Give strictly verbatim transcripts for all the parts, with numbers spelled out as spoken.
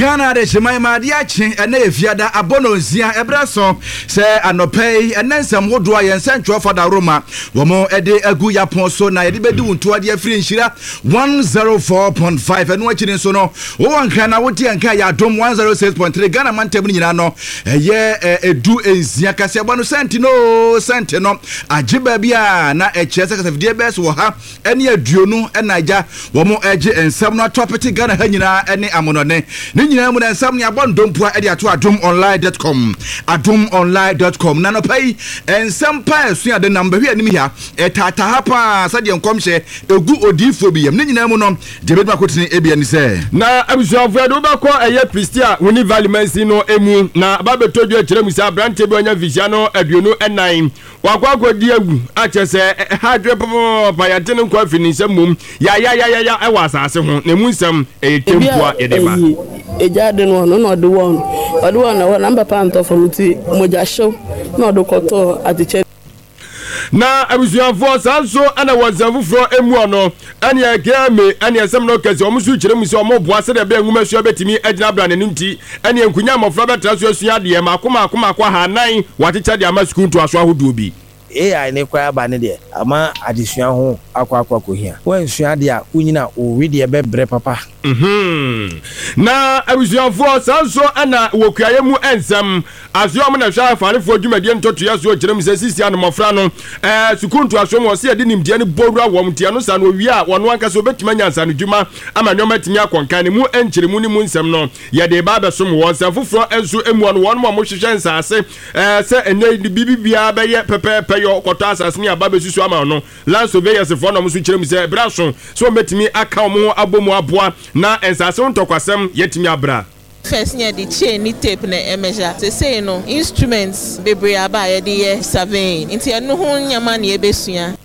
Ghana de Shemai Madiachi and Nefiada Abonozia Ebrason say Anopay and then some wood dry and central for the Roma. Womo Ede Aguya Ponso na Edibedu to Adia Free Shira one oh four point five and watching in Sono. One Kana Woti and Kaya Dom one oh six point three Ghana Mantabinano. A year a do is Yakasiabano Santino Santino. A Jibabia na a Chesak of Diabes will have any Duno and Naja. Womo Edge and some not property Ghana Henina any Amonone. Nina Mun and some Yabon Dumpa Edia to adum online dot com. adum online dot com. Nano pay and some pies the number here. Nimia, a tatahapa, Sadian Comshe, a good odiphobia. Nina Munom, David Makutini Ebian say. Now, I was your Vedobako, a year Pristia, Winnie Valimensino, Emu, na Baba told you, Jeremisa, Brantebonia, Visiano, Abuno, and nine. Wakako, dear, I just say, hard report by a tenant coffin in some moon. Ya, ya, ya, ya, I was asking, Nemusam, a temple, Edema. A garden one, not the one, or the one, or number pound of Moja show, not the coto at the church. Na abusuafo sanso ana wazamfu fro emuano anya game anya semno kase omusu kire musi omoboa se de be enwumasu betimi agina brane nti anya nkunya mofra betra so asua de makoma akoma kwa hanan watecha de amasku nto aso ahodo bi A I ne kwa ba ne de ama adesua ho akwa akwa ko hia wan sua de a unyina o wi de be bre papa mhm na abusuafo sanso ana wokuaye mu ensam aso na hwa afanefo dwumadie ntoto ya so kirem se sisi an mofra no eh sukuntu aso mo se de nimdie ne bowura wo mtia no sa no wi a wono anka so betima nyansa no dwuma ama nyoma timi akonkan ne mu enkiremu ne mu nsam no ye de ba besom wo nsam foforo enso emu no wono mo hwehwe nsase eh se ene bibibia be ye pepepe yo kota asase ni aba besusu ama no land surveyors for no musu kirem se braso so metimi aka mo abomu aboa na ensase ntokwasem yetimi abra first year the chain ni tape na measure to say no instruments bebre aba ye de surveying nti eno ho nyama na ebesua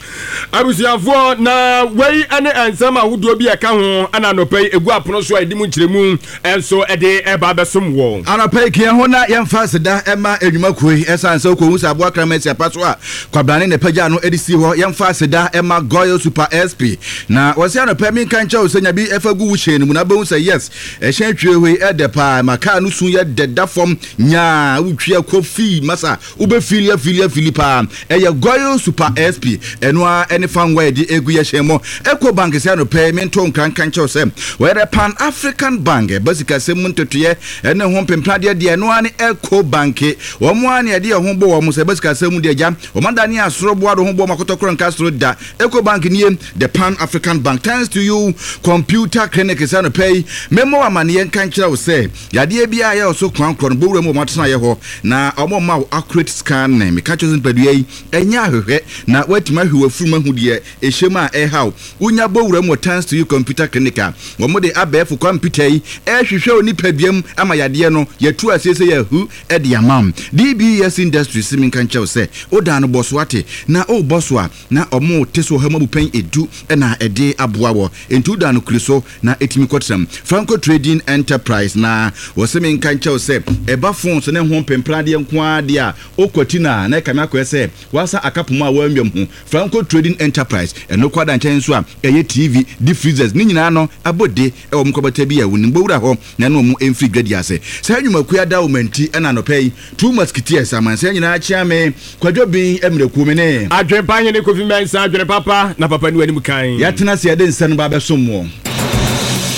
abusuafo na wei ane ansama hudo bi eka ho ana nopai egu apono so edimu kiremu enso ede eba besom wo anopai kia ho na yemfa seda ema enwuma koi esanse ko hu sabo akramati apaso a kwabrane ne pagya no edisi ho yemfa seda ema Goyle Super S P na wose anopai min kan cha osenya bi efagu wu cheni mu na be hu say yes e hyen twe hoi edepa maka no sun ye deda fom nya wutwe kofi masa ube filia filia filipa eye Goyle Super S P eno any fan where the Eguya Shemo, Eco Bank is no payment to Cancancho Sem, where a Pan African Bank, Basica Semunto to ye, and a home Pladia, the Anuani Eco Banke, one one idea Hombo, Musabesca Semundia Jam, or Mandania Srobo, Hombo Makoto Castro, da Eco Bank near the Pan African Bank. Thanks to you, computer clinic is on a pay, Memo Mani and Cancho say, Yadia B I also crown Buru Matana, na Omo Mau accurate scan name, catches in Pedue, and Yahu, na wet my who were from Hudia, a shema a how, Unya Bowram turns to you computer clinica. One more day abe for computer, air show ni pedium, amayadiano, ye two as say who, Eddie Mam. D B S industry simming cancho say, O Dan Boswati, na o Boswa, na o mo teso hemo pain a do, and na a day abuawo, into Dan Criso, na etimikotsam. Franco Trading Enterprise, na was simming cancho say, a buffons and a home pempladium quadia, o cotina, na kamako say, was a couple more wormium, Franco Trading Enterprise and no kwada nchenso a eye T V diffusers ni nyina no abode e wo mkobata bia woni mbowura ho na no mu emfri grade ase sa nwuma kuya da omenti na no pay two musketeers amanse nyina achia me kwadwobi emre kumene adwen panye ne kofi mensa adwen papa na papa ni wani mukan yatena se yade nsa no ba besom wo